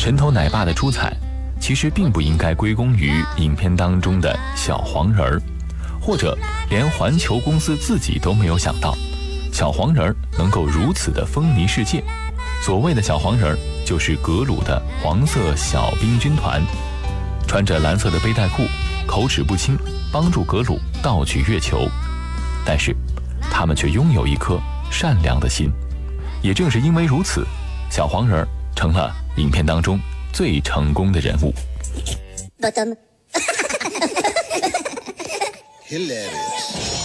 神偷奶爸的出彩，其实并不应该归功于影片当中的小黄人儿，或者连环球公司自己都没有想到，小黄人儿能够如此的风靡世界。所谓的小黄人儿，就是格鲁的黄色小兵军团，穿着蓝色的背带裤，口齿不清，帮助格鲁盗取月球。但是他们却拥有一颗善良的心。也正是因为如此，小黄人儿成了影片当中最成功的人物。 Hilarious.